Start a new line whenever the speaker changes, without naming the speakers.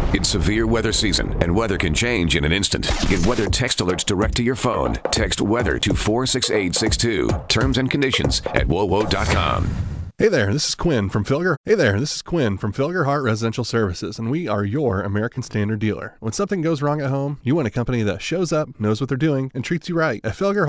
It's severe weather season, and weather can change in an instant. Get weather text alerts direct to your phone. Text weather to 46862. Terms and conditions at wowo.com.
Hey there, this is Quinn from Filger Heart Residential Services, and we are your American Standard dealer. When something goes wrong at home, you want a company that shows up, knows what they're doing, and treats you right. At Filger